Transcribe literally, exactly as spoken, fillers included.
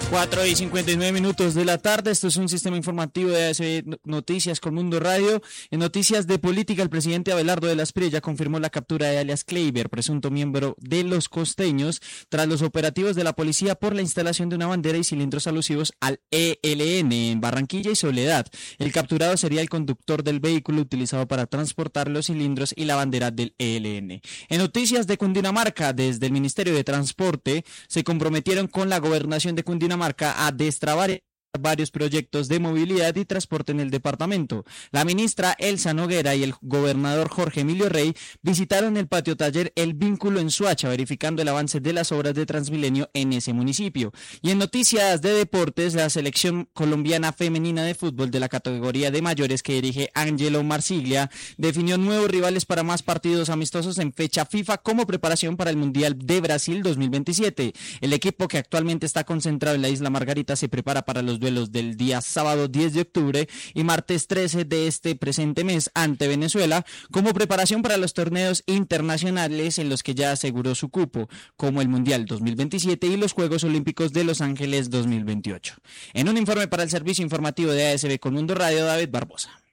cuatro y cincuenta y nueve minutos de la tarde. Esto es un sistema informativo de A S B Noticias con Mundo Radio. En noticias de política, el presidente Abelardo de la Espriella confirmó la captura de alias Kleiber, presunto miembro de Los Costeños, tras los operativos de la policía por la instalación de una bandera y cilindros alusivos al E L N en Barranquilla y Soledad. El capturado sería el conductor del vehículo utilizado para transportar los cilindros y la bandera del E L N. En noticias de Cundinamarca, desde el Ministerio de Transporte se comprometieron con la gobernación de Cundinamarca a destrabar varios proyectos de movilidad y transporte en el departamento. La ministra Elsa Noguera y el gobernador Jorge Emilio Rey visitaron el patio taller El Vínculo en Soacha, verificando el avance de las obras de Transmilenio en ese municipio. Y en noticias de deportes, la selección colombiana femenina de fútbol de la categoría de mayores que dirige Ángelo Marsiglia definió nuevos rivales para más partidos amistosos en fecha FIFA como preparación para el Mundial de Brasil dos mil veintisiete. El equipo, que actualmente está concentrado en la Isla Margarita, se prepara para los duelos del día sábado diez de octubre y martes trece de este presente mes ante Venezuela, como preparación para los torneos internacionales en los que ya aseguró su cupo, como el Mundial dos mil veintisiete y los Juegos Olímpicos de Los Ángeles dos mil veintiocho. En un informe para el Servicio Informativo de A S B con Mundo Radio, David Barbosa.